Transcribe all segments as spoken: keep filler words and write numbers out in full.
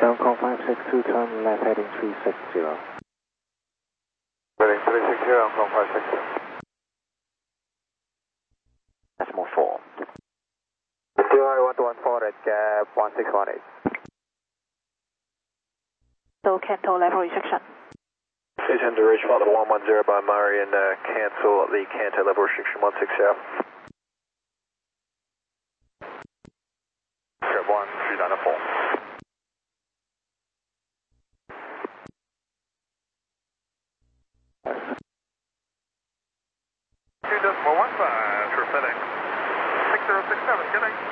Hong Kong five six two, turn left heading three six zero. Heading three six zero, Hong Kong five six two. Decimal four. Zero one one four at gap one six one eight. So cancel level restriction. Please enter to reach Father one one zero by Murray and uh, cancel the Canto level restriction one six zero. Gap one three nine four. Two decimal one five for FedEx. Six zero six seven. Good night.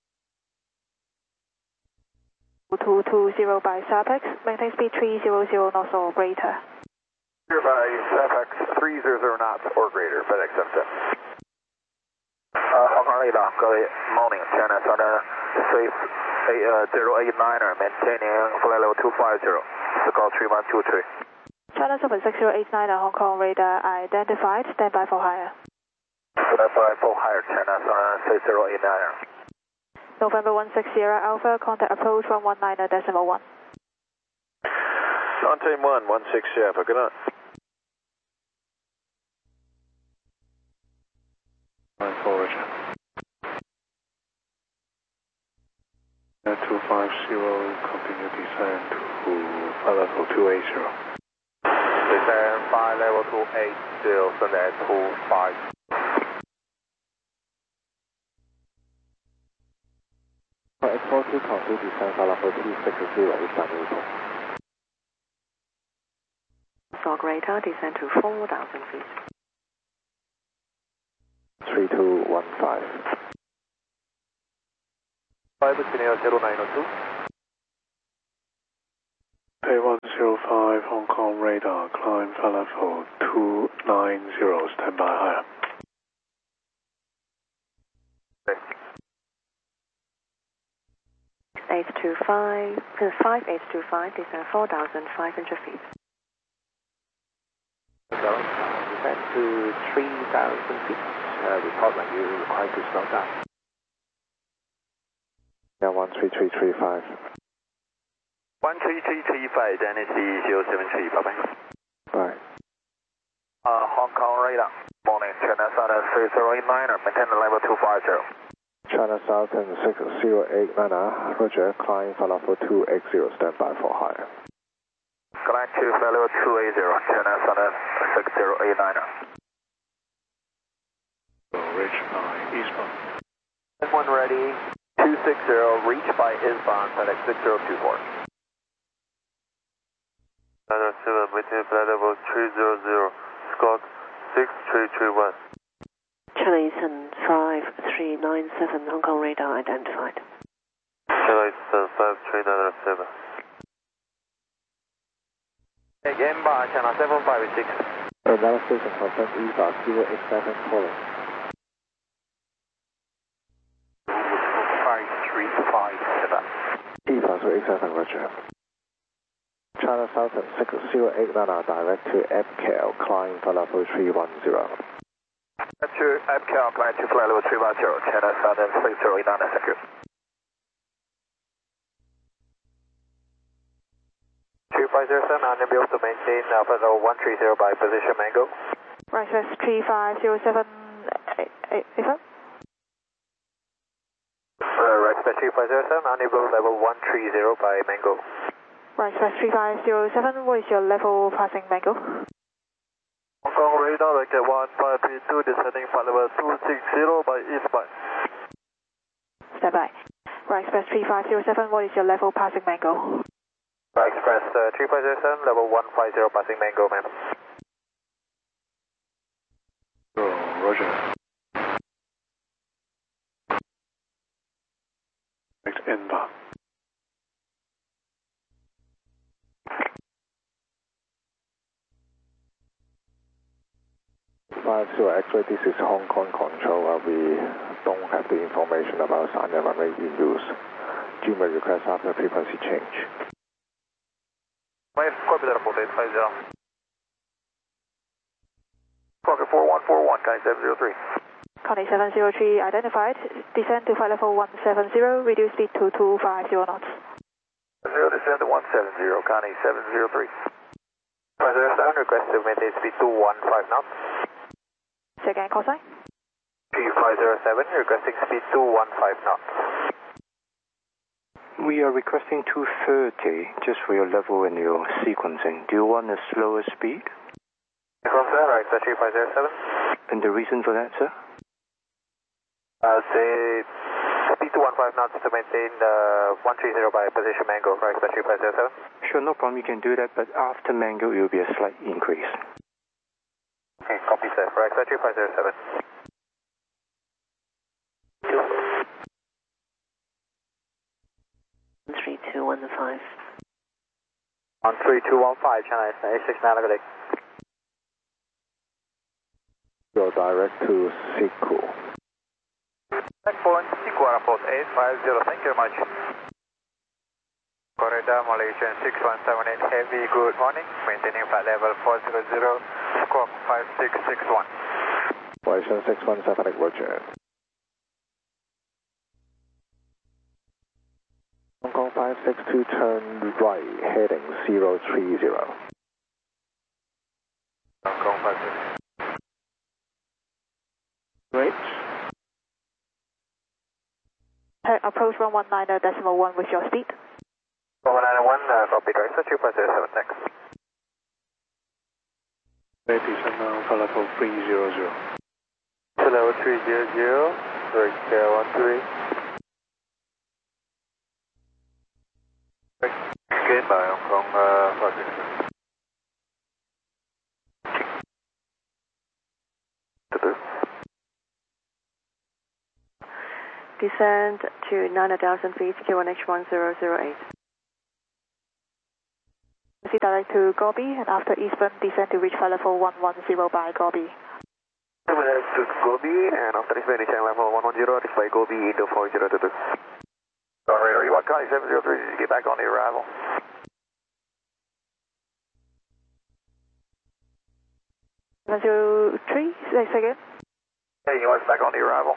two two zero by Sapex, maintain speed three zero zero knots or greater. Here by Sapex three zero zero knots or greater, FedEx seven seven. Uh, Hong Kong radar, 各位 morning, China Southern Safe zero eight niner, maintaining flight level two five zero, Squawk three one two three. China seven six zero eight nine Hong Kong radar identified, standby for higher. Standby for higher, China Southern Safe zero eight niner. November one six zero Alpha, contact approach one one nine decimal one. Contact one one six zero, good night. Line forward. two five zero, continue descend to flight level two eight zero. Descend flight level two eight zero, send at two five. X four two, continue descend flight level two six zero, San Diego. Squawk radar, descend to four thousand feet. three two one five. five zero zero nine two. Pay one zero five, Hong Kong radar, climb flight level two nine zero, standby higher. eight two five, five eight two five, descend four thousand five hundred feet. Descend to three thousand feet. Uh, report when you require to slow down. Yeah, one three three three five. one three three three five, Dynasty zero seven three, bye bye. Bye. Uh, Hong Kong radar, morning, China Southern three zero eight niner, maintain the level two five zero. China Southern six zero eight niner, Roger, climb flight level two eight zero, standby for higher. Climb to flight level two eight zero, China Southern six zero eight niner. Reach by eastbound. one ready, two six zero, reach by eastbound, FedEx six zero two four. China seven, maintain flight level three zero zero, Squawk six three three one. Chinese five three nine seven, Hong Kong radar identified. Chinese five three nine seven. Again by China seven five six. Another station confirm E V A zero eight seven calling. five three five seven. E V A zero eight seven, Roger. China Southern six zero eight niner, direct to M K L, climb flight level three one zero. To M K L, climb to flight level three one zero, China Southern six zero eight niner, thank you. two five zero seven, unable to maintain uh, flight level one three zero by position Mango. Right, that's three five zero seven, eight seven. Uh, right, that's three five zero seven, unable level one three zero by Mango. Right, that's three five zero seven, what is your level passing Mango? Hong Kong radar, like one five three two, descending flight level two six zero by eastbound. Standby. Right, express three five zero seven, what is your level passing Mango? Right, express uh, three five zero seven, level one five zero passing Mango, ma'am. Oh, Roger. Next inbound. five zero X-ray, this is Hong Kong control. Uh, we don't have the information about sign and runway in use. You may request after frequency change. My copy that about eight five zero. Copy four one four one, kind seven zero three. Contact seven zero three identified, descend to flight level one seven zero, reduce speed to two five zero knots. zero descend to one seven zero, Connie seven zero three. five zero seven, request to maintain speed two one five knots. Say again, call sign. G five zero seven, requesting speed two one five knots. We are requesting two thirty, just for your level and your sequencing. Do you want a slower speed? From there, right, that's G five zero seven. And the reason for that, sir? Uh, say speed two one five knots to maintain uh, one three zero by position mango, right, that's G five zero seven. Sure, no problem, you can do that, but after mango, it will be a slight increase. Okay, copy sir, right, that's G five zero seven. three two one five. On three two one five, China eight six nine, good day. Go direct to Siku. Checkpoint Siku Airport eight five zero, thank you very much. Corridor Malaysian six one seven eight Heavy, good morning. Maintaining flight level four zero zero, squawk five six six one. Malaysian six one seven eight, Roger. Hong Kong five six two, turn right, heading zero three zero. Hong Kong five six. Great. Approach one one nine decimal one with your speed. one one nine one, uh, copy, right, that's G five zero seven, next. Descend now, call level three zero zero. To level three zero zero, right, uh, one three. Good by Hong Kong uh, five six. Descend to nine thousand feet, Q one H one zero zero eight. Proceed direct to Gobi, and after eastbound, descend to reach flight level one one zero by Gobi. Direct to Gobi, and after this maintain level one one zero, display Gobi into four zero two two. Radar, you want Connie seven zero three, did you get back on the arrival? seven zero three, say again. Hey, you want back on the arrival?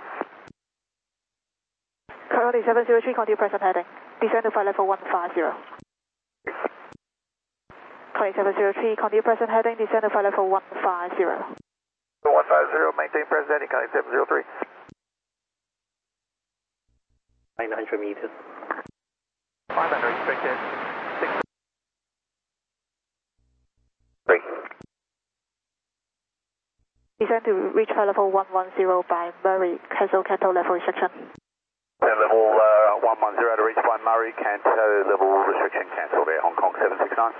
Currently seven zero three, continue present heading. Descend to flight level one five zero. Currently seven zero three, continue present heading, descend to flight level one five zero. one five zero, maintain present heading, Connie seven zero three. nine hundred meters. five hundred, expected. six. three. Descend to reach flight level one one zero by Murray, cancel Canto level restriction. And level uh, one one zero to reach by Murray, Canto level restriction cancelled there, Hong Kong seven six nine.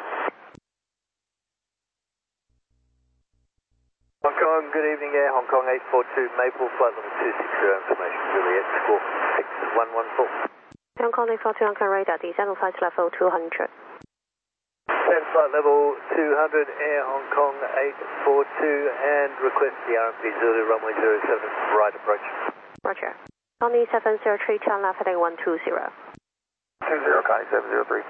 Hong Kong, good evening Air, Hong Kong eight four two, Maple, flight level two six zero, information, Juliet, score six one one four. Hong Kong eight four two, Hong Kong radar, descend to flight level two hundred. Descend flight level two hundred, Air Hong Kong eight four two, and request the R M P Zulu runway zero seven, right approach. Roger. Connie seven zero three, turn left heading one two zero. two zero, Connie seven zero three.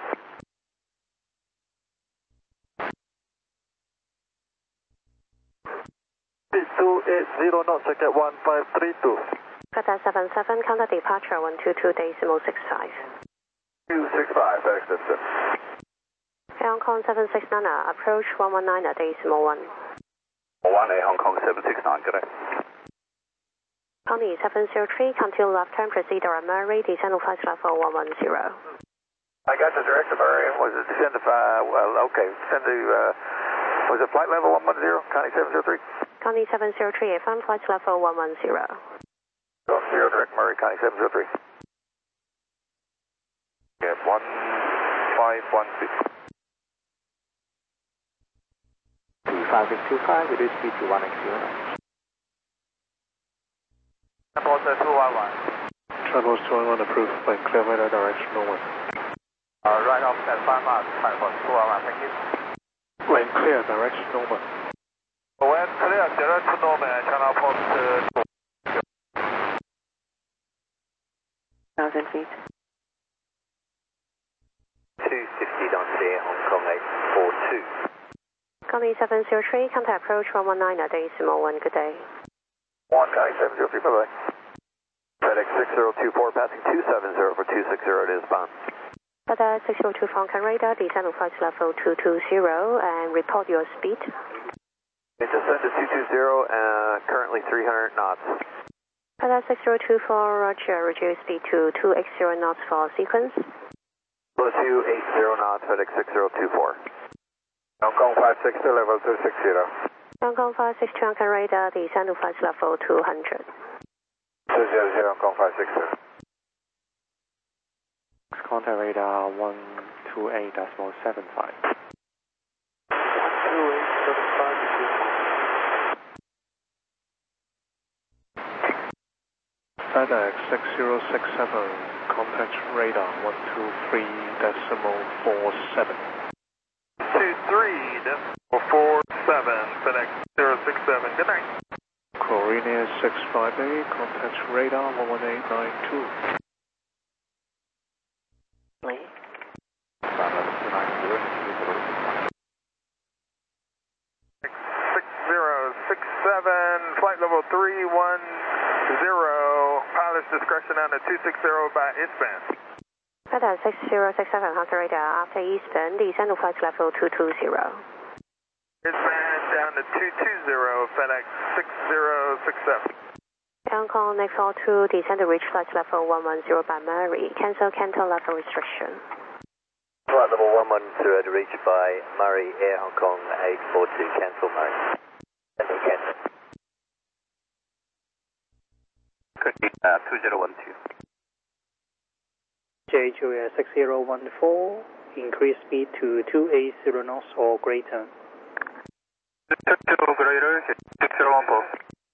two eight zero knots, ticket one five three two. Qatar seven seven, counter departure one two two decimal six five. two six five, that extension. Hong Kong seven six nine, approach one one nine decimal one. one A Hong Kong seven six nine, good day. Connie seven zero three, continue left turn, proceed around Murray, descend to flight level one one zero. I got the direct to Murray, was it descend to, uh, well, okay, send to, uh, was it flight level one one zero, Connie seven zero three? Connie seven zero three, F M, flight level one one zero. zero direct Murray, Connie seven zero three. Yeah, one five one six. five six two five, reduce speed to one X zero. Airport two one one. Travels two one one approved by clear radar direction normal. Uh, right off at five miles, Airport two one one, thank you. When clear, direction normal. When clear, direct to normal, channel port uh, Thousand feet. two fifty down there, Hong Kong eight four two. Connie seven zero three, contact approach one one nine decimal one, good day. one Connie seven zero three, bye bye. FedEx six zero two four, passing two seven zero for two six zero, it is bound. But Qatar six zero two Falcon radar, descend to flight level two two zero and report your speed. Descend to two two zero, uh, currently three hundred knots. Qatar six zero two four, roger, reduce speed to two eight zero knots for sequence. two eight zero knots, FedEx six zero two four. Hong Kong five six two, level two six zero. Hong Kong five six two Falcon radar, descend to flight level two hundred. two zero zero, Hong Kong five six two. Contact radar one two eight point seven five. two eight seven five. FedEx six zero six seven, contact radar one two three decimal four seven. two three decimal four seven, FedEx zero six seven, good night. Korean six five eight, contact radar one one eight nine two. six zero six seven, flight level three one zero, pilot's discretion on the two six zero by eastbound. Qatar six zero six seven Falcon radar, after eastbound, descend to flight level two two zero. Eastbound down to two two zero, FedEx six zero six seven. Hong Kong next four two, descend to reach flight level one one zero by Murray, cancel Canton level restriction. Flight level one one zero to reach by Murray, Air Hong Kong eight four two, cancel Murray. Cancel, cancel. Could be uh, two zero one two. J Julia six zero one four, increase speed to two eight zero knots or greater. two greater, six zero one four.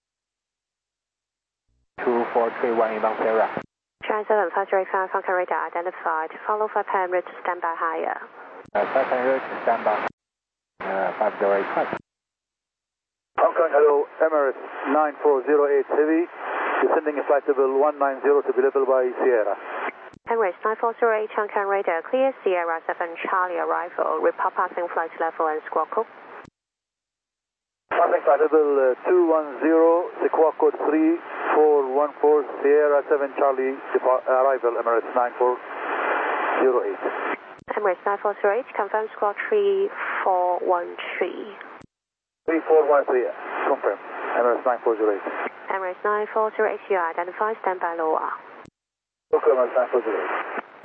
two four three one inbound Sierra. Transit five zero five Falcon radar identified, follow five hundred, stand by higher. Uh, five hundred, stand by. Uh, five zero eight five. Hong Kong, hello, Emirates nine four zero eight Heavy, descending a flight level one nine zero to be level by Sierra. Emirates nine four zero eight Hong Kong radar, clear Sierra seven Charlie arrival, report passing flight level and squawk code. Passing flight level uh, two one zero, squawk code three four one four, Sierra seven Charlie, depart, arrival, Emirates nine four zero eight. Emirates nine four zero eight, confirm squawk three four one three. three four one three, confirm, Emirates nine four zero eight. Emirates nine four zero eight, you are identified, stand by lower. Okay, Emirates nine four zero eight.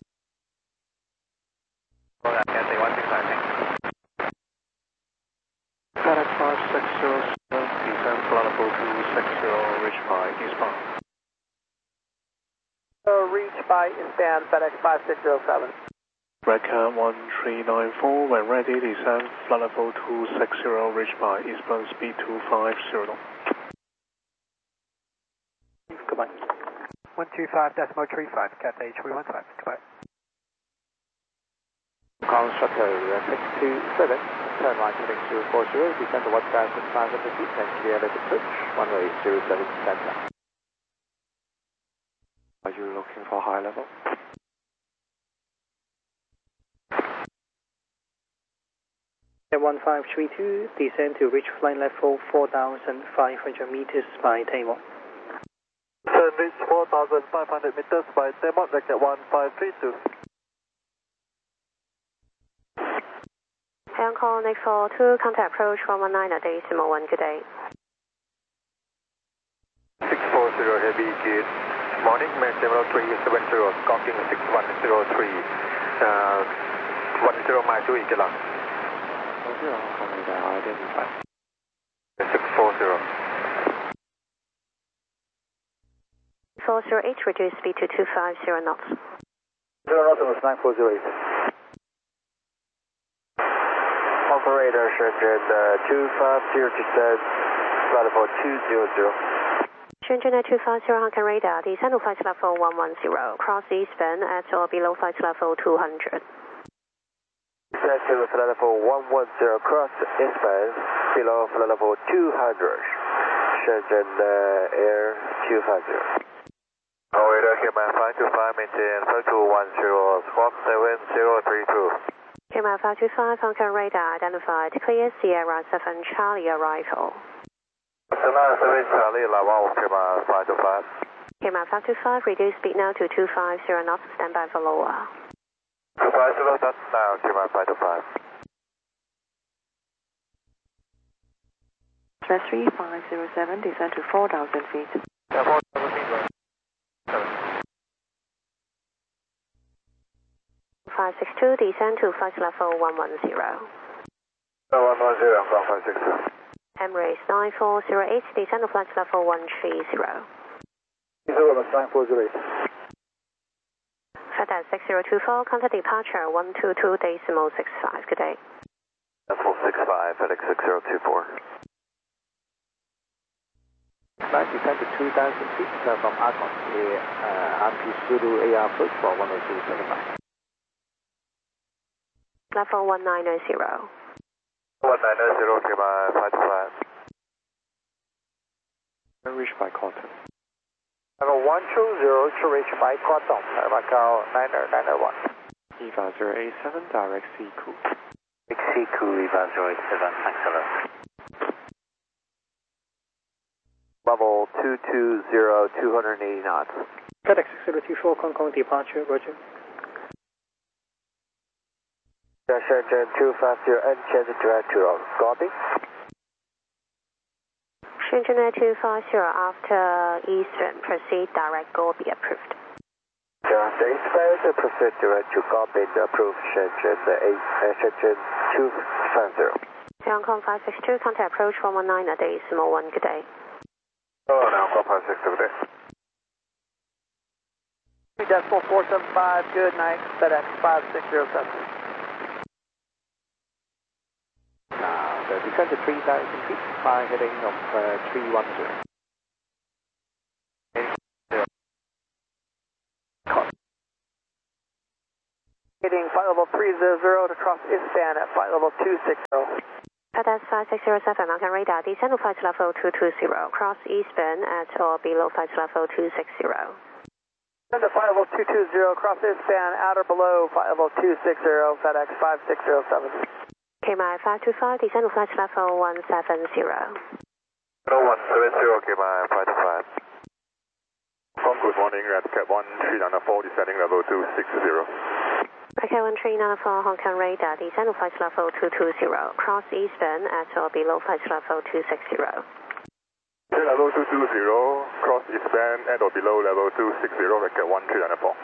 Oh, I can say one six five, thanks. FedEx five six zero seven, descend flight level two six zero, reach by eastbound. Uh, reach by eastbound, FedEx five six zero seven. Redcat one three nine four, when ready, descend flight level two six zero, reach by eastbound, speed two five zero. Goodbye. one two five decimal three five, Cat H three one five, goodbye. Ground shuttle six two seven, turn right heading zero four zero, descend to one thousand five hundred feet and clear the approach, runway zero seven center. Are you looking for high level? At one five three two, descend to reach flight level four thousand five hundred meters by Taiwan. Turn reach four thousand five hundred meters by Taiwan, Redcat one five three two. Hong Kong next four two, contact approach one one nine at decimal one, good day. six four zero heavy, good morning, Terminal three seven zero, stalking six one zero three, uh, one zero mile to Ikilang. Hong Kong radar identified. six four zero. four zero eight, reduce speed to two five zero knots. zero knots, Emirates nine four zero eight. Operator, Shenzhen uh, two five zero, descend flight level two zero zero. Shenzhen two five zero Hong Kong radar, descend to flight level one one zero, cross eastbound at or below flight level two hundred. Descend to flight level one one zero, cross eastbound, below flight level two hundred. Shenzhen uh, Air two five zero. Operator, Kima five two five, maintain five two one zero, squawk seven zero three two. Kima five two five Hong Kong radar identified, clear Sierra seven Charlie arrival. Sierra seven Charlie, Lava, Kima five two five. Kima five two five, reduce speed now to two five zero knots, stand by for lower. two five zero, that's now Q M five two five. Express three five zero seven, descend to four thousand feet. Yeah, four thousand feet, right. five six two, descend to flight level one one zero. Uh, one one zero, I'm five six two. Emirates nine four zero eight, descend to flight level one three zero. Zero, that's nine four zero eight. FedEx six zero two four, contact departure one two two decimal six five. Good day. Decimal six five, FedEx six zero two four. Flight descend to two thousand feet uh, from Arcon, uh, R P Zulu A R approach for one oh two seven nine. Level one nine zero. one nine zero, Q M five two five. Reach by Cotton. Level one two zero to reach by Cotton, Macau nine nine one. Eva zero eight seven, direct C Q. C Q, Eva zero eight seven, thanks a lot. Level two two zero, two hundred eighty knots. FedEx six zero two four, Hong Kong departure, roger. Shenzhen two five zero, and change direct to Gobi. Shenzhen two five zero, after Eastern, proceed direct Gobi approved. Yeah, the eastbound uh, proceed direct to Gobi approved Shenzhen eight, uh, Shenzhen two five zero. Hong Kong five six two, contact approach one one nine, decimal one. Good day. Oh, now Hong Kong five six two, good day. Decimal four seven five, good night, FedEx five six zero seven. Now, the descend to three thousand feet by heading of uh, three one zero. Heading flight level three zero zero to cross Ispan at flight level two six zero. FedEx five six zero seven, American radar, descend to flight level two two zero, cross Eastern at or below flight level two six zero. Descend to flight level two two zero, cross Ispan at or below flight level two six zero, FedEx five six zero seven. K M I five two five, descend to flight level one seven zero. Oh, one seven zero, K M I five two five. Good morning, Red Cat one three nine four, descending level two six zero. Red Cat one three nine four, Hong Kong radar, descend to flight level two two zero, cross Eastern at or below flight level two six zero. Level two two zero, cross Eastern at or below level two six zero, Red Cat one three nine four.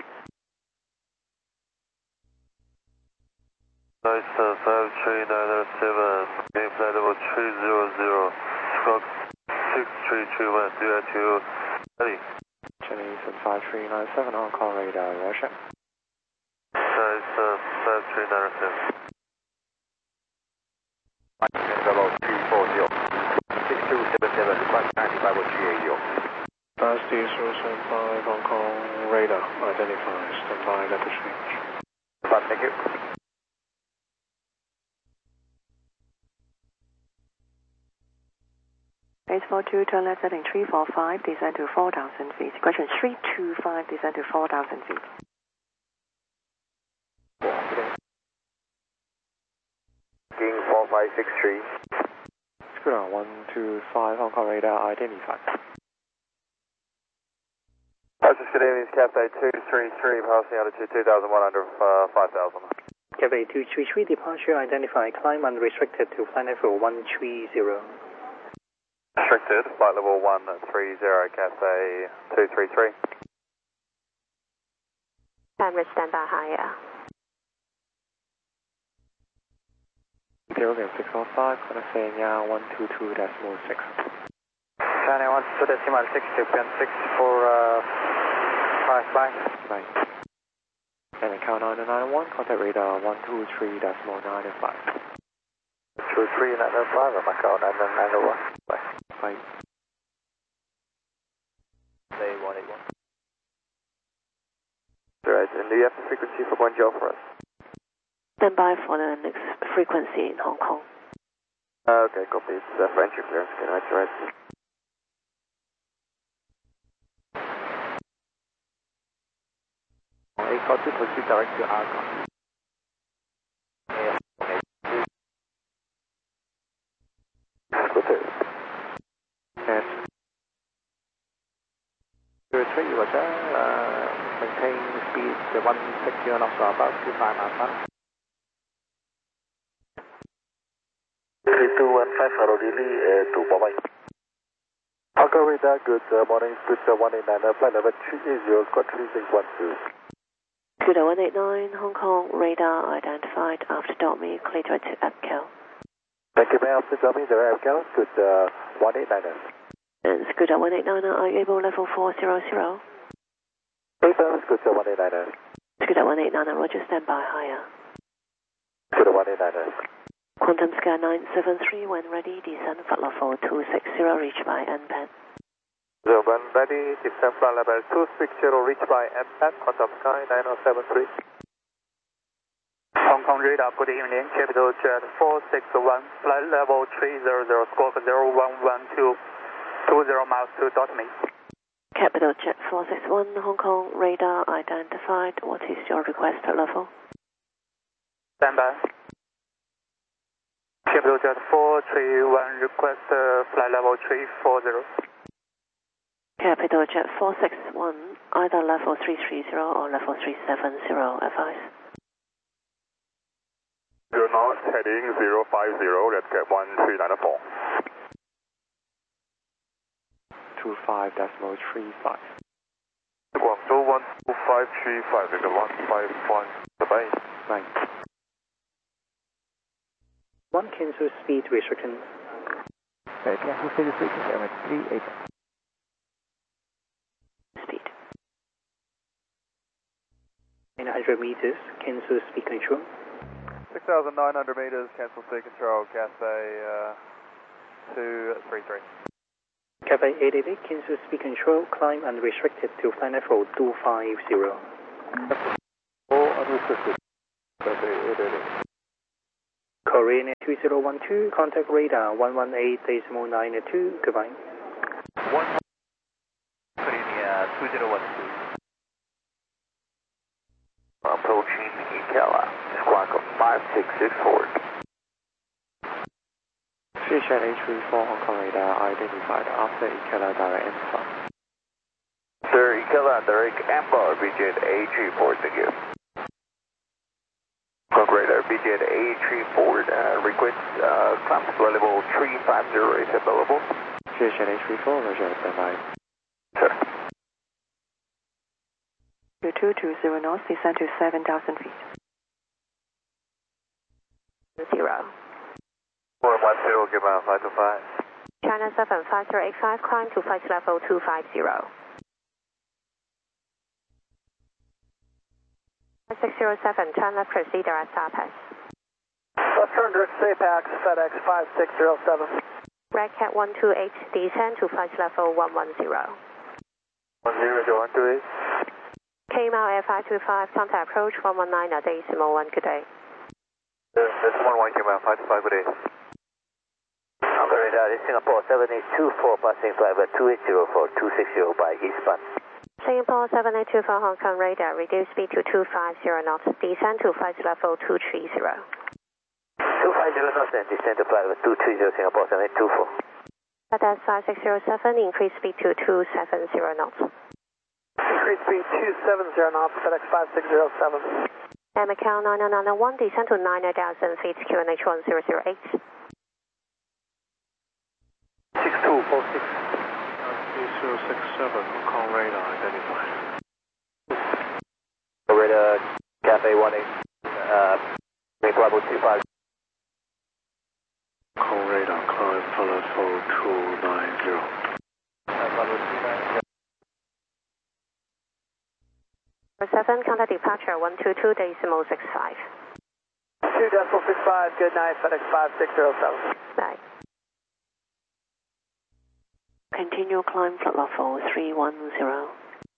Nice, uh, five three nine seven, main flight level three zero zero, stroke six three three one, zero two, ready. Chinese five three nine seven, Hong Kong radar, Russia. Nice, uh, five three nine seven. Level three four zero, six two seven seven, request ninety-five G A U. S D zero seven five, Hong Kong radar, identify, stand by, level change. Thank you. eight four two, turn left heading three four five, descend to four thousand feet. Question three two five, descend to four thousand feet. King four five six three. Scooter one two five, Hong Kong radar, identify. Passage good evening, Cathay two three three, passing altitude two thousand one hundred, uh, five thousand. Cathay two three three, departure, identify, climb unrestricted to flight level one three zero. Restricted, flight level one three zero, Cathay two three three. Emirates stand by higher. Building six one five, connecting uh, one two two decimal six. China one two decimal six, Japan six for uh, five by. Right. And account nine nine one, contact radar one two three decimal nine five. two three nine five, Macau nine nine one. Bye. Bye. Say one eight one. Right, and do you have the frequency for Guangzhou for us? Stand by for the next frequency in Hong Kong. Uh, okay, copy. It's uh, for entry clearance. Good night, right. eight four two, proceed direct to Arcon. Yes. Two three, roger. Uh, Maintain speed one sixty knots or above, two five Alpha. three two one five, Haro Delhi uh, to Bye-bye. Hawker Radar, good uh, morning, good uh, one eight nine, uh, flight level three eight zero, squad three six one two. Good one eight nine, Hong Kong, radar identified after Dormy, clear to Abcal. Thank you, ma'am. After Dormy, the Abcal, good uh, one eight nine. And Scooter one eight nine, are you able level four zero zero? Hey, ma'am, good uh, one eight nine. Scooter one eight nine, Roger, standby higher. Good one eight nine. Quantum Sky nine seven three, when ready, descend flight level two six zero, reach by N P A N. zero one ready, descend flight level two six zero, reach by N P A N, Quantum Sky nine zero seven three. Hong Kong radar, good evening, Capital Jet four six one, flight level three zero zero, squawk zero one one two, two zero miles to Dortmund. Capital Jet four six one, Hong Kong, radar identified. What is your request level? Standby. Capital Jet four three one, request uh, flight level three four zero. Capital Jet four six one, either level three three zero or level three seven zero, advise. You're not heading zero five zero, let's get one three nine four. two five decimal three five. Guangzhou one two five three five, is one five one, bye-bye. Right. One cancel speed restriction. Okay, cancel speed restriction, M H three eight. Speed. nine hundred meters, cancel speed control. six thousand nine hundred meters, cancel speed control, Cathay uh, two three three. Cathay eight eight eight, cancel speed control, climb unrestricted to flight level two five zero. All unrestricted. Cathay eight eight eight. Korean two zero one two, contact radar one one eight decimal nine two, goodbye. one Korean two zero one two. Approaching Ikela, squawk five six six forward. Station H three four Hong Kong radar identified after Ikela direct info. Sir, Ikela direct Amber, B J A three forward, thank you. Hong Kong radar, B J A three forward, uh, request uh, climb flight level three five zero is available. Station H three four, Roger, standby. Sir. two two zero knots, descend to seven thousand feet. Zero. four one zero, give out five two five. China seven five zero eight five, climb to flight level two five zero. six zero seven, turn left, proceed direct S A P A S. Left turn direct S A P A X, FedEx five six zero seven. Red Cat one two eight, descend to flight level one one zero. one zero zero one two eight. Came out at five two five, contact approach one one nine, a decimal one, good day. That's one one, give out five two five, good day. Hong Kong radar, this is Singapore seven eight two four, passing flight level two eight zero for two six zero by eastbound. Singapore seven eight two four Hong Kong radar, reduce speed to two five zero knots, descend to flight level two three zero. two five zero knots and descend to flight level two three zero, Singapore seven eight two four. FedEx five six zero seven, increase speed to two seven zero knots. Increase speed two seven zero knots, FedEx five six zero seven. And Macau nine nine nine one, descend to nine thousand feet, Q N H one zero zero eight. six two four six. zero six seven, Hong Kong radar identified. Radar, Cathay one eight, uh, make level two five. Hong Kong radar, climb flight level two nine zero. seven, contact departure one two two decimal six five. two decimal six five, good night, FedEx five six zero seven. Bye. Continue climb flight level three one zero.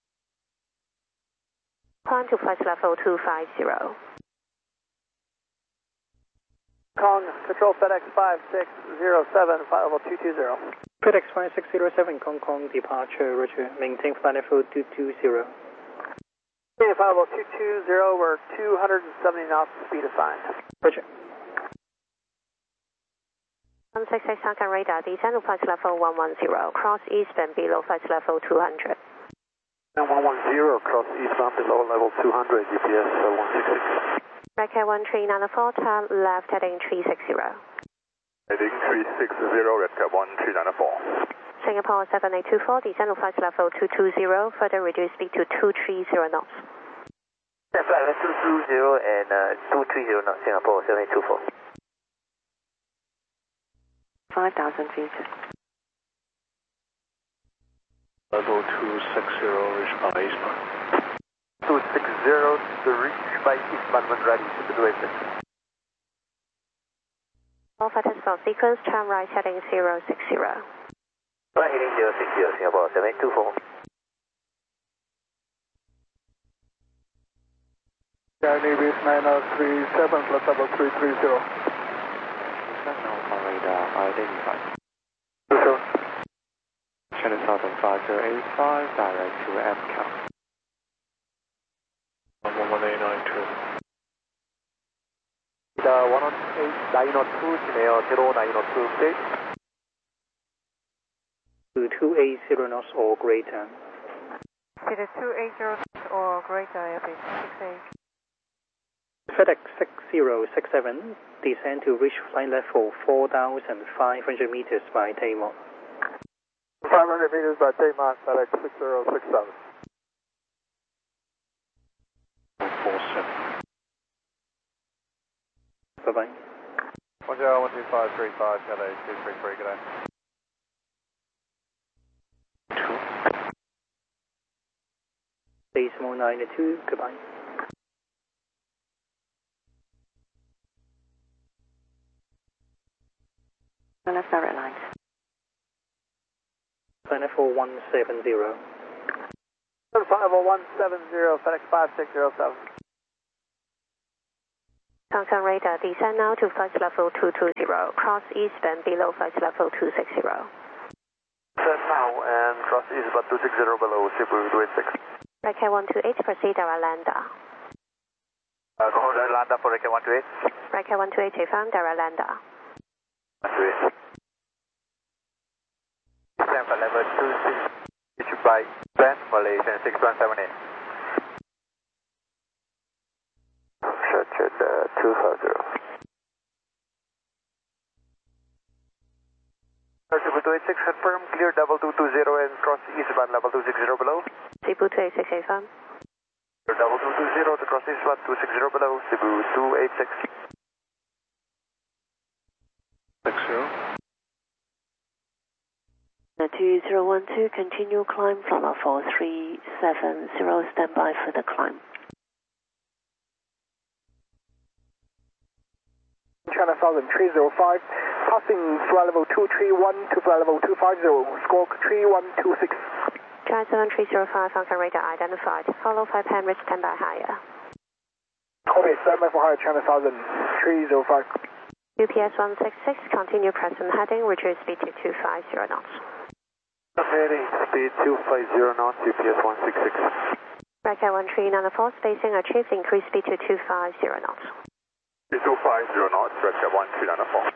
Climb to flight level two five zero. Kong, control FedEx five six zero seven, flight level two two zero. FedEx five six zero seven, Hong Kong departure, Roger, maintain flight level two two zero. Maintain flight level two two zero, we're two hundred seventy knots, speed assigned. Roger. one six six Hong Kong radar, descend to flight level one one zero, cross eastbound below flight level two hundred. one one zero, cross eastbound below level two hundred, G P S uh, one six six. Record one three nine four, turn left heading three six zero. Heading three six zero, Redcat one three nine four. Singapore seven eight two four, descend to flight level two two zero, further reduce speed to two three zero knots. Yeah, flight level two two zero and uh, two three zero knots, Singapore seven eight two four. five thousand feet. Level two six zero, reach by eastbound. two six zero to reach by eastbound when ready to the waypoint. All fighters for sequence, turn right heading zero six zero. Right heading zero six zero, Singapore seven eight two four. Charlie with nine three seven, flight level three three zero. Now on radar identified. Two Channel Southern five zero eight five, direct to M C A L. one one eight nine two. The one oh eight nine oh two, 지네요. zero nine oh two, please. To two eight zero knots or greater. To the two eight zero or greater, airbase six eight. FedEx six zero six seven, descend to reach flight level four thousand five hundred meters by Taymon. five hundred meters by Taymon, FedEx six zero six seven. four seven. Bye-bye. one zero one two five three five, L A two three three, good day. Decimal nine two, goodbye. Left direct lines. Flight level one seven zero. Flight level one seven zero, FedEx five six zero seven. Hong radar, descend now to flight level two two zero, cross eastbound below flight level two six zero. Descend now and cross eastbound two six zero below Cebu two eight six. Record one two eight, proceed direct lander. Uh, go direct lander for Record one two eight. Record one two eight, confirm direct lander. one two eight. Descend for level two six, reach by Ben, Malaysian six one seven eight. Shuttered uh, two five zero. Cebu two eight six, confirm, clear double two two zero and cross eastbound level two six zero below. Cebu two eight six, confirm. Clear double two two zero to cross eastbound two six zero below, Cebu two eight six. six zero. two zero one two, continue climb, flight level three seven zero, stand by for the climb. China Southern three zero five, passing flight level two three one to flight level two five zero, squawk three one two six. China seven three zero five, Hong Kong radar identified. Follow five Penrith, stand by higher. Okay, stand by for higher, China Southern three zero five. U P S one six six, continue present heading, reduce speed to two five zero knots. Heading speed two five zero knots, U P S one six six. Record one three nine four, spacing achieved, increase speed to two five zero knots. two five zero knots, Redcat one three nine four.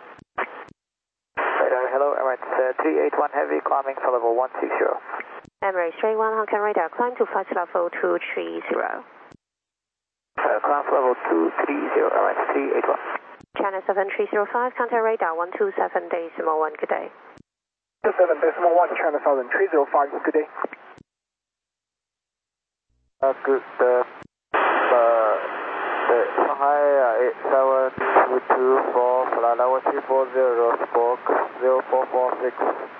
Radar, hello, Emirates uh, three eight one heavy, climbing for level one six zero. Emirates three one, Hong Kong radar, climb to flight level two three zero. Uh, climb for level two three zero, Emirates three eight one. China seven three zero five, contact radar one two seven decimal one, good day. two seven decimal one, China Southern three zero five, good day. Uh, good, uh, uh, Shanghai uh, eight seven two two four, flight level three four zero, spoke zero four four six.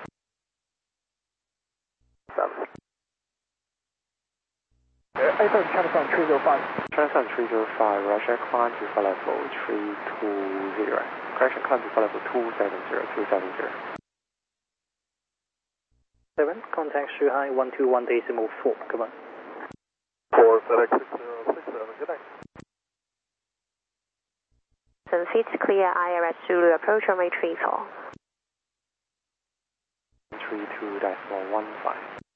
Uh, eight seven, China Southern three zero five. China Southern three zero five, Russia climb to flight level three two zero. Correction, climb to flight level two seven zero, two seven zero. seven, contact Shanghai one two one decimal four, goodbye. four FedEx six zero six seven, good night. Seven feet, clear I R S Zulu approach runway three four. three two decimal one five.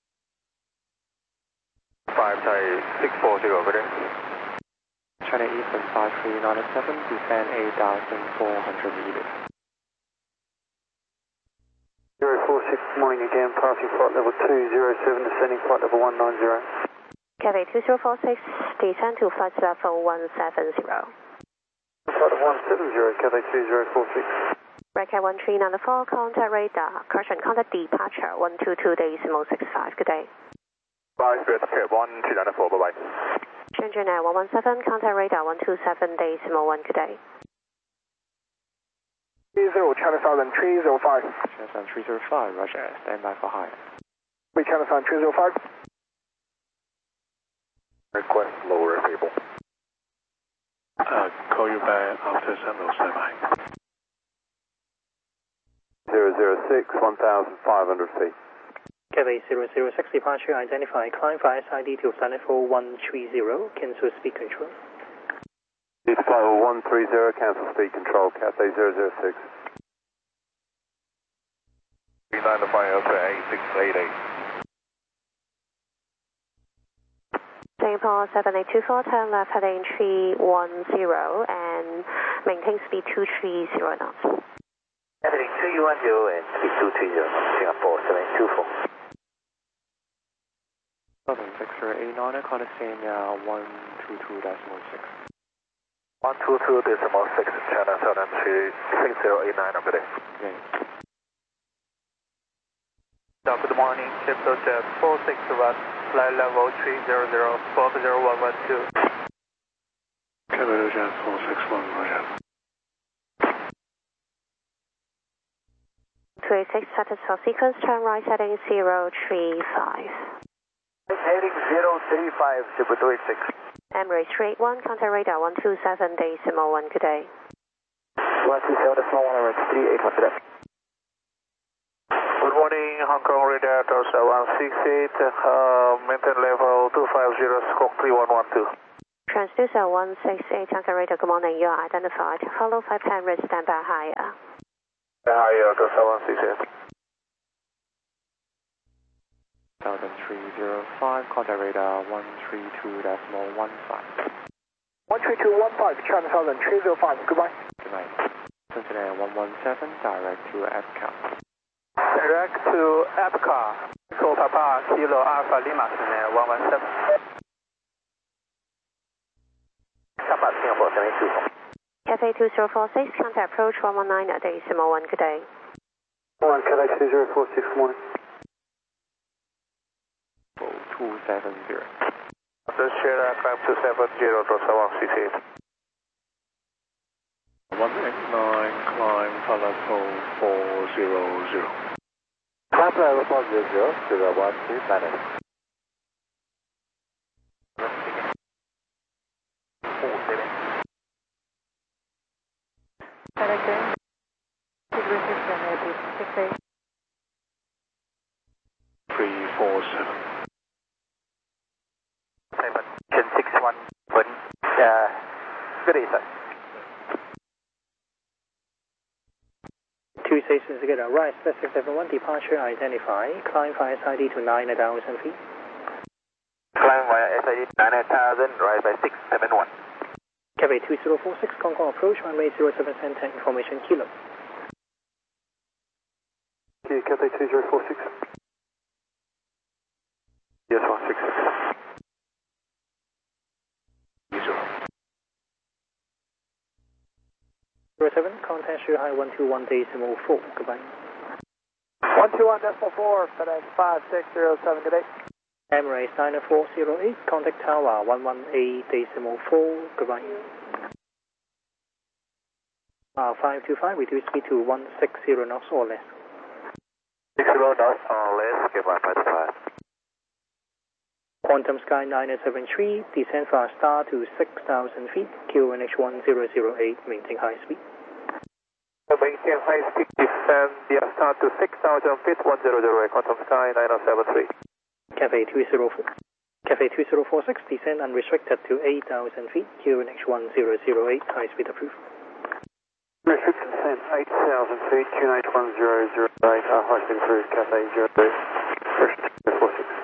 five Thai six four zero, good day. China Eastern five three nine seven, descend eight thousand four hundred meters. Zero four six, morning again, passing flight level two zero seven, descending flight level one nine zero. Cathay two zero four six, descend to flight level one seven zero. Flight level one seven zero, Cathay two zero four six. Record one three nine four, contact radar, correction, contact departure one two two decimal six five, good day. Bye, Spirit, one three nine four, bye-bye. Shenzhen Air one one seven, contact radar one two seven decimal one, good day. three zero, China Southern three zero five. China Southern three zero five, Roger, stand by for high. Wait, China Southern three zero five. Request lower if able. Uh, call you back after Sentinel standby. zero zero six, one thousand five hundred feet. Cathay zero zero six, departure identified, climb via S I D to flight level one three zero, cancel speed control. It's flight level one three zero, cancel speed control, Cathay zero zero six. three nine five, Alpha eight six eight eight. Singapore seven eight two four, turn left heading three one zero and maintain speed two three zero knots. Heading three one zero and speed two three zero, Singapore seven eight two four. Southern six zero eight nine, contact Sanya one two two decimal six. one two two decimal six, China Southern three six zero eight nine, good day. Okay. Good morning, Capital Jet four six one, flight level three zero zero, squawk zero one one two. Capital Jet four six one, Roger. two eight six, status for sequence, turn right heading zero three five. Heading zero three five, Super two eight six. Emirates three eight one, contact radar one two seven decimal one, good day. one two seven decimal one, Emirates three eight one, good day. Good morning, Hong Kong radar, Tower one six eight, uh, maintain level two five zero, squawk three one one two. Transducer one six eight, contact radar, good morning, you are identified. Follow five ten, red standby higher. Higher, Tower one six eight. Southern three zero five, contact radar one three two decimal one five. one three two one five, China Southern three zero five, goodbye. Good night. Cincinnati one one seven, direct to F C A. Direct to Epcar, Echo Papa, Kilo Alpha Lima, one one seven. Come on, Singapore seven eight two four. Cathay two zero four six, contact approach one one nine decimal one, good day. One, Cathay two zero four six, morning. two seven zero. This Sierra, climb two seven zero, Tower one six eight. one eight nine, climb flight level four zero zero. Climb flight level four zero zero, zero one two, manage. Connecting. Degree system ready. six eight. three four seven. Seven six one, one. Uh, good day, sir. Two stations together, right, six seven one, departure identified, climb via S I D to nine thousand feet. Climb via S I D nine thousand, right by six seven one. Cathay two zero four six, Hong Kong approach, runway zero seven center, information kilo. Okay, Cathay two zero four six. Yes, one six six. zero seven, contact Shanghai one two one decimal four, goodbye. one two one decimal four, FedEx five six zero seven, good day. Emirates nine four zero eight, contact Tower one one eight decimal four, goodbye. Uh, five two five, reduce speed to one six zero knots or less. six zero knots or less, get my five five. Quantum Sky nine seven three, descend for star to six thousand feet, Q N H one zero zero eight, maintain high speed. Maintain high speed, descend the star to six thousand feet, one zero zero eight, Quantum Sky nine seven three. Cathay two zero four. Cathay two zero four six, descend unrestricted to eight thousand feet, Q N H one zero zero eight, high speed approved. Restricted descent eight thousand feet, Q N H one zero zero eight, uh, high speed approved, Cathay zero zero four six.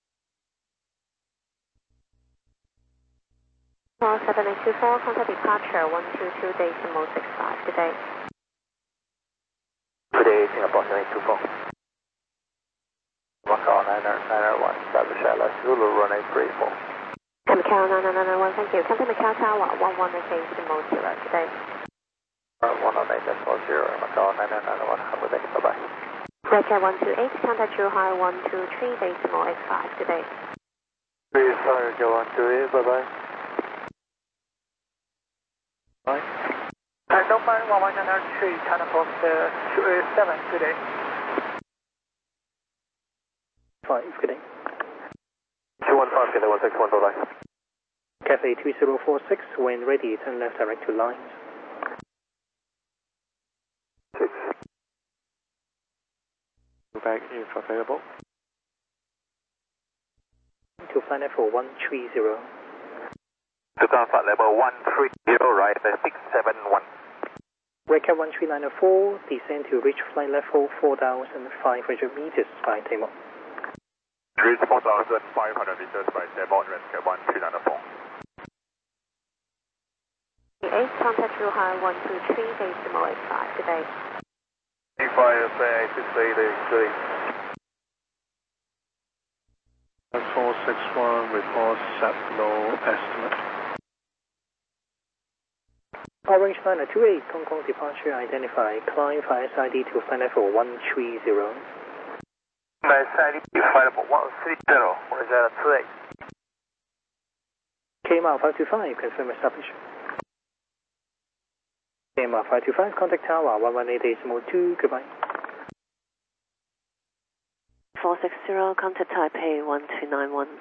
seven eight two four, contact departure one two two decimal six five, good day. Good day, Singapore seven eight two four. Macau nine nine one, establish L S Zulu, runway three four. Macau nine nine one, thank you. Contact Macau Tower one one eight decimal zero today. one one eight decimal zero, Macau nine nine one, have a good day, bye-bye. Red Cat one two eight, contact Zhuhai one two three decimal eight five today. Please, Red Cat one two eight, bye-bye. Bye. Uh, no mind one one nine three, China Post uh, two eight seven, good day. five, good day. two one five, good day, one six one, bye-bye. Cathay two zero four six, when ready, turn left direct to lines. six. Back if available. To flight level one three zero. To flight level one three zero, right, six seven one. Red Cat one three nine four, descend to reach flight level four thousand five hundred meters by Taymon. Reach four thousand five hundred meters by Taymon, Red Cat one three nine four. eight, contact Zhuhai one two three decimal eight five today. five six eight three. four six one, report set low estimate. Orange nine two eight, Hong Kong departure identified, climb via S I D to flight level one three zero. S I D to flight level one three zero, what is that, two eight? K M R five two five, confirm established. K M R five two five, contact tower one one eight decimal two, goodbye. four six zero, contact Taipei one two nine one.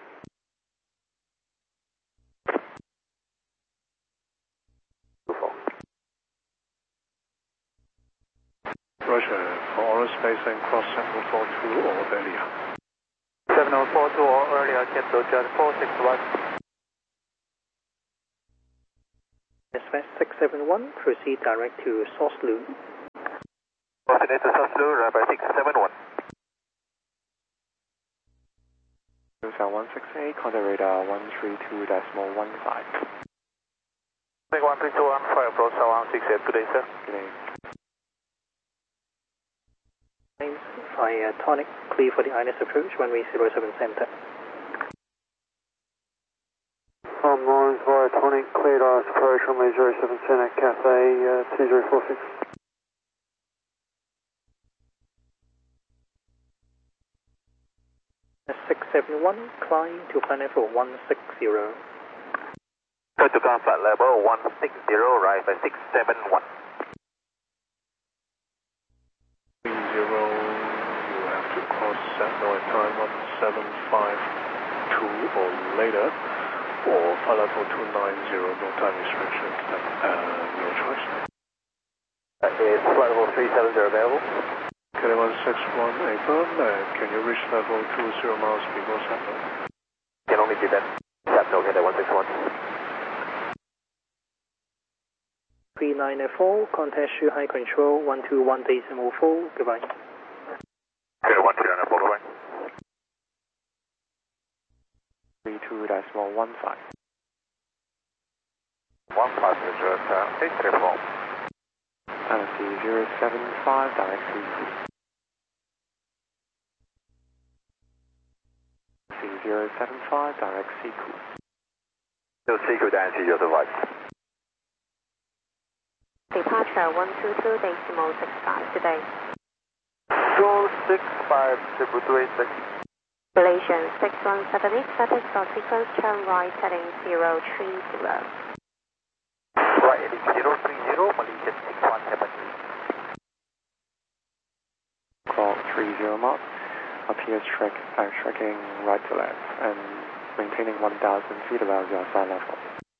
Roger, for aerospace and cross seven four two or earlier. seven oh four two or earlier, capital jet four six one. West six seven one, proceed direct to Soslu. Proceed to Soslu, runway six seven one. South one six eight, contact radar one three two decimal one five. one three two one five, approach one six eight, good day, sir. Good day. Via Tonic, clear for the I N S approach, runway zero seven center. From Lawrence via Tonic, cleared R S approach, runway zero seven center, Cathay uh, two zero four six. six seven one, climb to flight level one six zero. Go to ground flight level one six zero, right by six seven one. three zero, you have to cross Sentinel at time one seven five two or later, or flight level two nine zero, no time restrictions, uh, no choice. Uh, is flight level three seven zero available? K one six one, affirm, uh, can you reach level two zero miles before Sentinel? Can only do that. Sentinel, K one six one. three nine four, contact Shuhai Control one two one decimal four, goodbye. K one three nine four, goodbye. three two decimal one five. One passenger, uh, eight three four. L C zero seven five, direct C Q. C zero seven five, direct C Q. No secret answer, you're the right. Departure one two two decimal six five today. two six five, triple two eight six. Malaysian six one seven eight, status for sequence, turn right heading zero three zero. Right heading zero three zero, Malaysian six one seven eight. Call three zero mark, appears track, uh, tracking right to left, and maintaining one thousand feet above your side level.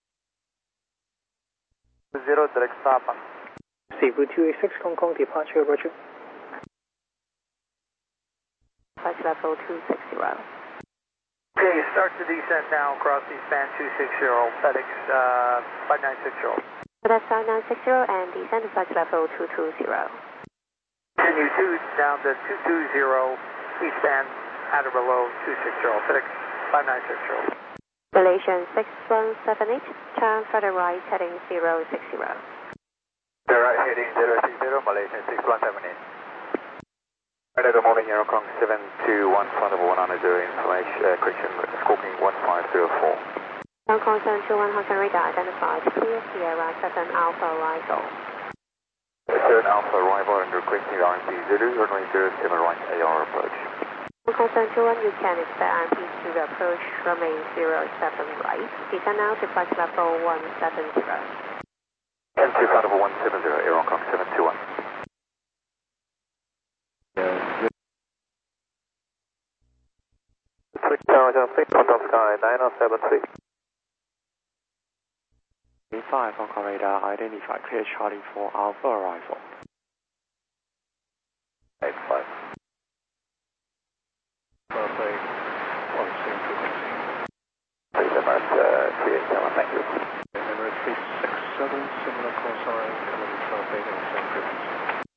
Zero direct stop. Cebu two eight six, Hong Kong departure, roger. Flight level two six zero. Okay, start the descent now, cross eastbound two six zero, FedEx uh, five nine six zero. FedEx five nine six zero and descend to flight level two two zero. Continue two down to two two zero, eastbound at or below two six zero, FedEx five nine six zero. Malaysian six one seven eight, turn further right heading zero six zero. The right heading zero six zero, Malaysian six one seven eight. Good morning, Aero Kong seven two one, flight level one nine zero, information, uh, correction, Scorpion one five zero four. Aero Kong seven two one, Hong Kong radar identified, clear Sierra seven Alpha arrival. seven Alpha arrival and requesting R M P zero, runway zero seven right, A R approach. Hong Kong seven two one, you can expect R M P to approach runway zero seven right, descend now to flight level one seven zero. And to flight level one seven zero, Aero Kong seven two one. Contact sky nine oh seven three. five Hong Kong radar identified, clear Charlie for Alpha arrival. eight five. Perfect. one seven two six. Please Emirates uh, three eight seven, thank you. Emirates three six seven, similar call sign, coming traffic and same frequency.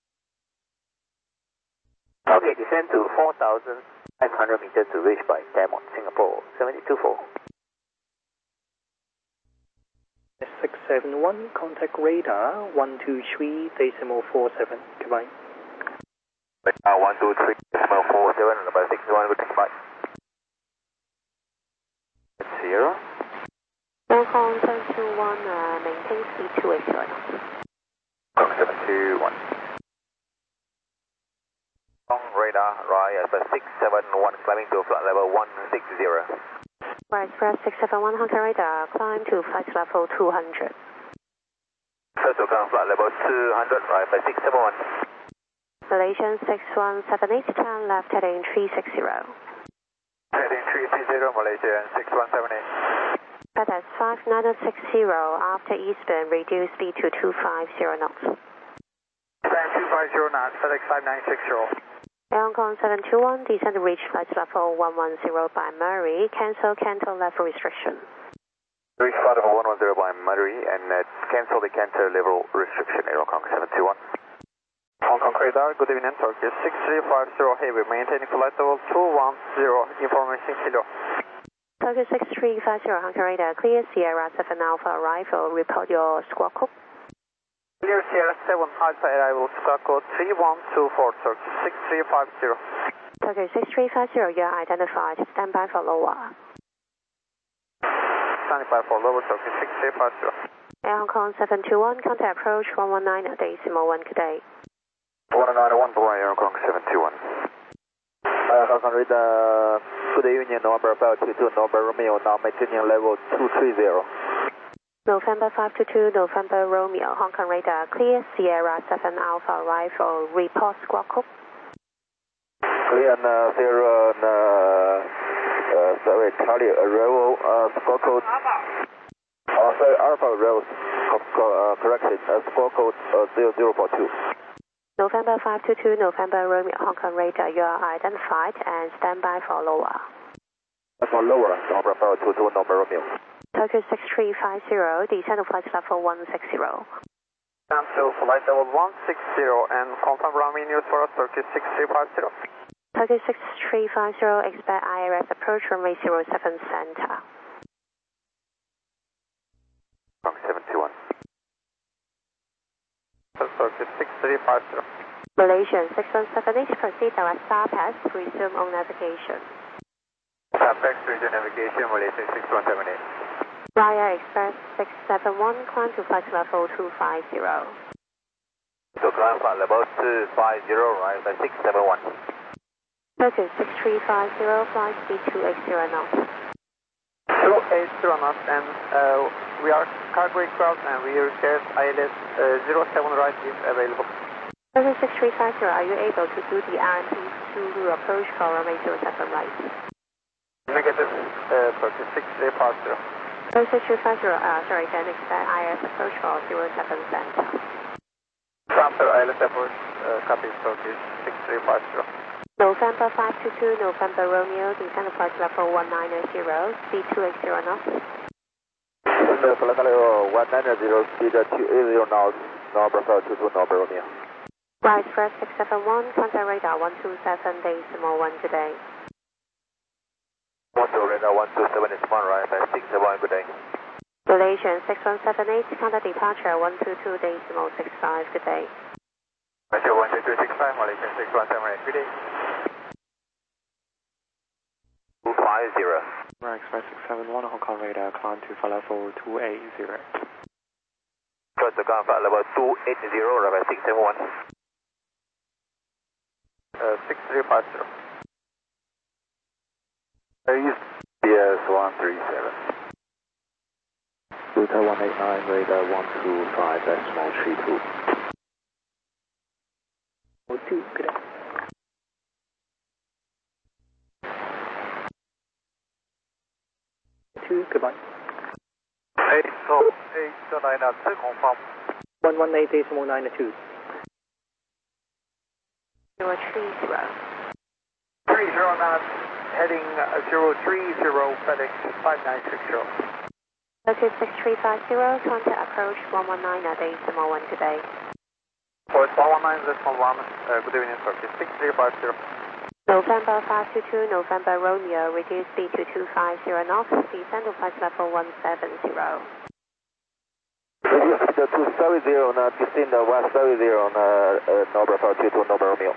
Okay, descend to four thousand five hundred meters to reach by Diamond, Singapore, seven two four. six seven one, contact radar one two three decimal four seven, goodbye. Uh, one two three decimal four seven, number six one, good, goodbye. Sierra. Aero Kong seven two one, uh, maintain speed two eight zero. Kong seven two one. Kong radar, right, Alpha six seven one, climbing to flight level one six zero. Right, express six seven one, Hong Kong radar, climb to flight level two hundred. First to come flight level two hundred, right, by six seven one. Malaysian six one seven eight, turn left heading three six zero. Heading three six zero, Malaysian six one seven eight. FedEx five nine six zero, after eastbound, reduce speed to two five zero knots. Stand two five zero knots, FedEx five nine six zero. Hong Kong seven two one, descend to reach flight level one one zero by Murray, cancel canter level restriction. Reach flight level one one zero by Murray and uh, cancel the canter level restriction, Aero Kong seven two one. Hong Kong radar, good evening, Turkey six three five zero heavy, maintaining flight level two one zero, information kilo. Turkey six three five zero, Hong Kong radar, clear Sierra seven Alpha arrival, report your squawk code. Clear Sierra seven Alpha arrival, squawk code three one two four, Turkey six three five zero. Turkey six three five zero, you are identified, stand by for lower. Stand by for lower, Turkey six three five zero. Air Hong Kong seven two one, contact approach one one nine decimal one, good day. one nine one, Boy, Aero Kong seven two one. Uh, Hong Kong radar, good evening, November five two two, November Romeo, now maintaining level two three zero. November five two two, November Romeo, Hong Kong radar, clear Sierra seven Alpha arrival, report squawk code. Clear and uh, Sierra and uh, uh, sorry, Charlie arrival, uh, squawk code. Oh, sorry, Alpha arrival, uh, correction, uh, squawk code uh, zero zero four two. November five two two, November Romeo, Hong Kong radar, you are identified and stand by for lower. For lower, November five two two, November Romeo. Tokyo six three five zero, descend to flight level one six zero. Down to flight level one six zero and confirm runway news for us, Turkey six three five zero. Tokyo six three five zero, expect I R S approach runway zero seven center. Kong seven two one. Turkey six three five zero. Malaysian six one seven eight, proceed direct star pass, resume on navigation. Apex resume navigation, Malaysian six one seven eight. Raya Express six seven one, climb to flight level two five zero. So climb flight level two five zero, right, by six seven one. Tokyo six three five zero, flight speed two eight zero knots. two eight zero knots and uh, we are cargo aircraft and we request I L S uh, zero seven right is available. Tokyo six three five zero, are you able to do the R M P to approach for runway zero seven right? Negative, uh, Turkey six three five zero. Tokyo six three five zero, uh, sorry, can expect I R S approach for zero seven center. Transfer I L S approach, uh, copy, Turkey six three five zero. November five two two, November Romeo, descend to flight level one nine zero, speed two eight zero knots. Flight level one nine zero, speed two eight zero knots, November five two two, November Romeo. Right, express six seven one, contact radar one two seven decimal one, good day. one two radar one two seven is one, right, by six seven one, good day. Malaysian six one seven eight, contact departure one two two decimal six five, good day. Roger, one two two six five, Malaysian six one seven eight, good day. two five zero. Right, Express six seven one, Hong Kong radar, climb to flight level two eight zero. Got the ground flight level two eight zero, runway six seven one. Uh, six zero five zero. East B S one three seven. Delta one eight nine, radar one two five, decimal three two. Oh, two, good day. Two, goodbye. eight, so eight, so nine, two, confirm. one one eight decimal nine two. zero three zero. three zero knots, heading zero three zero, FedEx five nine six zero. Okay, six three five zero, contact approach one one nine, decimal one, good day. Oh, it's one one nine, decimal one, uh, good evening, sir. It's six zero five zero. November five two two, November Romeo, reduce speed to two five zero knots, descend to flight level one seven zero. Reduce speed to two seven zero, now descend to one seven zero, on uh, November five two two, November Romeo.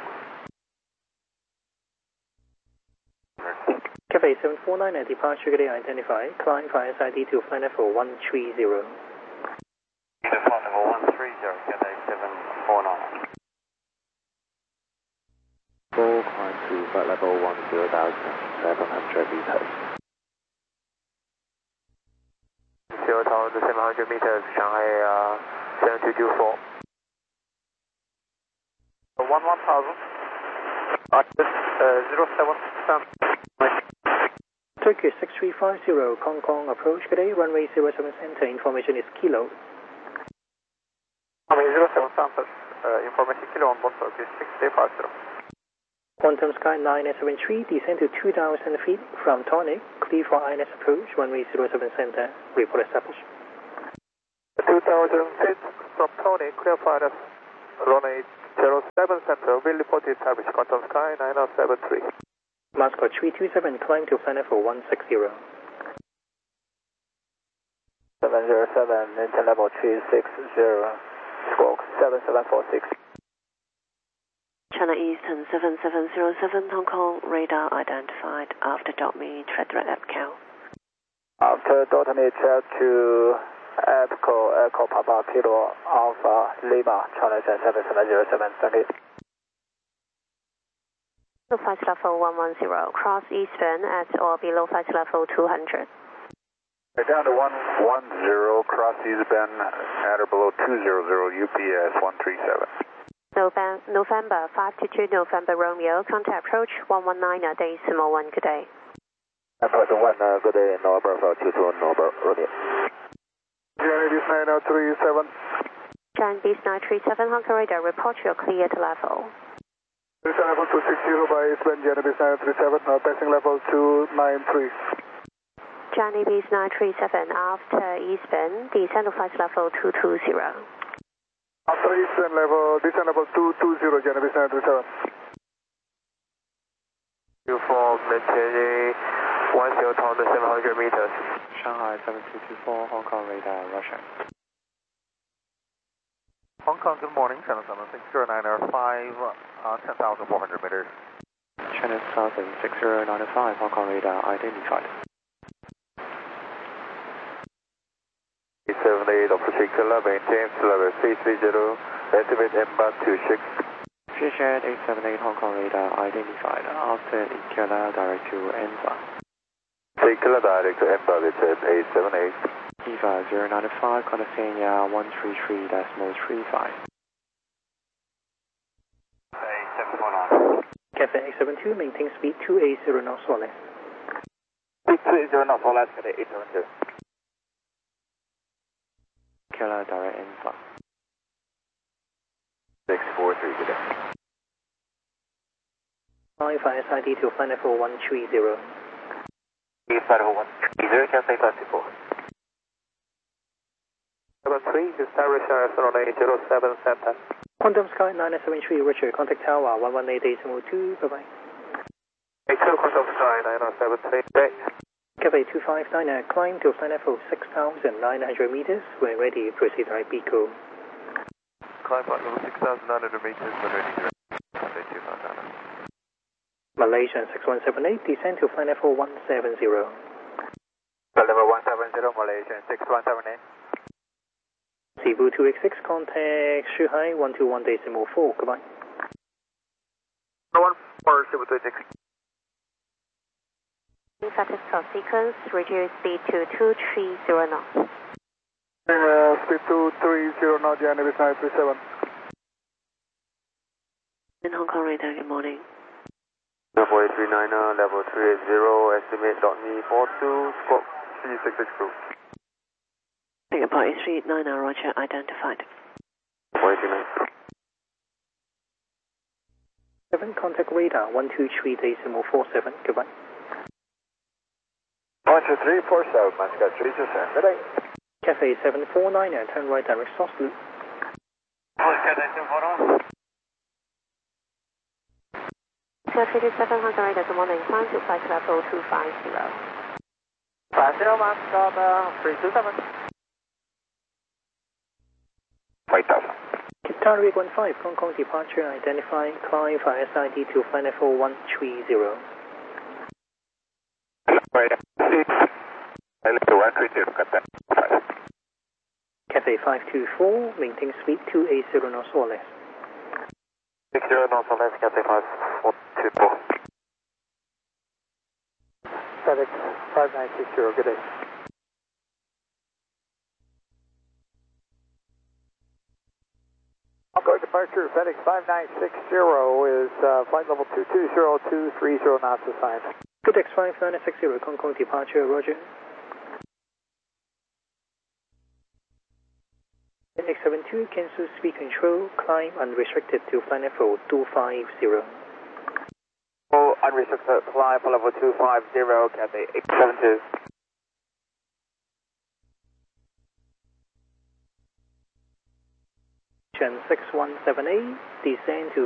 Cathay seven four nine, departure today identified, climb via S I D to flight level one three zero. Flight level one three zero, Cathay seven four nine. Full climb to flight level one zero thousand seven hundred meters. Zero thousand seven hundred meters, Shanghai uh, seven two two four. one one thousand. Uh, zero seven, Turkish six three five zero, Hong Kong approach today, runway zero seven center, information is kilo. I mean, zero seven center, uh, information kilo on board Turkish six three five zero. Quantum Sky nine seven three, descend to two thousand feet from Tonic, clear for I N S approach, runway zero seven center, report established. two thousand feet from Tonic, clear for I N S, runway zero seven center, will report established, Quantum Sky nine seven three. Moscow three two seven, climb to flight level one six zero. seven zero seven, engine level three six zero, squawk seven seven four six. China Eastern seven seven zero seven, Hong Kong, radar identified after dot me, tread right up count. After dot me, tread to Echo, Echo Papa Kilo Alpha Lima, China seven seven zero seven, thank you. Flight level one one zero, cross eastern at or below flight level two hundred. Down to one one zero, cross eastbound at or below two hundred, U P S one three seven. November, November five two two, November Romeo, contact approach one one nine, decimal one, good day. Approach one, uh, good day, November five two two, November Romeo. Jan Beast nine three seven. Jan Beast nine three seven, Hong Kong radar, report your cleared level. Descent level two six zero by eastbound, Jan Beast nine three seven, uh, passing level two nine three. Jan Beast nine three seven, after eastbound, descend to flight level two two zero. After eastbound level, descent level two two zero, Jan Beast nine three seven. You for maintaining one zero thousand seven hundred meters. Shanghai seven two two four, Hong Kong radar, Russia. Hong Kong, good morning, seven seven six zero nine five, uh, ten thousand four hundred meters. China Southern six zero nine five, Hong Kong radar identified. eight seven eight, approaching Kilo, maintain level three three zero, estimate inbound two six. Fisher eight seven eight, Hong Kong radar identified, after Kilo direct to Enza. Take Kilo direct to Enza, it's at eight seven eight. Eva zero nine five, Condesenia one three three decimal three five. eight seven four nine. Cathay eight seven two, maintain speed two eight zero knots or less. six three zero knots or less, Cathay eight seven two. Kilo direct Enza. six four three, good day. Climb via S I D to flight level one three zero. Flight level one three zero, Cathay five two four. seven three, establish uh, runway zero seven center. Quantum Sky nine seven three, Richard, contact tower one one eight decimal two, bye bye. eight two, Quantum Sky nine seven three, okay. Cathay two five nine, uh, climb to flight level six thousand nine hundred meters, when ready, proceed right Pico. climb flight level six thousand nine hundred meters, but ready direct. Cathay two five nine. Malaysian six one seven eight, descend to flight level one seven zero. Flight level one seven zero, Malaysian six one seven eight. Cebu two eight six, contact Shuhai one two one decimal four, goodbye. one four, Cebu two eight six. Fastest cross sequence, reduce speed to two three zero knots. Uh, speed two three zero knots, January nine three seven. In Hong Kong radar, good morning. Level eight three nine, level three eight zero, estimate dot me four two, squawk three six six two. Singapore eight three nine, Roger, identified. Level eight three nine. seven, contact radar one two three decimal four seven, goodbye. one two three four seven, Muscat three two seven, good day. Cathay seven four nine, and turn right direct source loop. Cathay seven four nine. three two seven, Hong Kong radar, good morning. Climb to flight level two five zero. five zero, Muscat uh, three two seven. five thousand. Qatar Rig one five, Hong Kong departure, identify, climb via S I D to flight level one three zero. Right, six. I left the one three zero, got that. five. Cathay five two four, maintain speed two eight zero knots or less. six zero knots or less, Cathay five four two four. FedEx five nine six zero, good day. Hong Kong departure, FedEx five nine six zero is uh, flight level two two zero two three zero knots assigned. Good X five nine six zero, Hong Kong departure, roger. X seven two, cancel speed control, climb unrestricted to flight level two five zero. Oh, unrestricted, climb for level two five zero, Cathay eight seven two. six one seven eight, descend to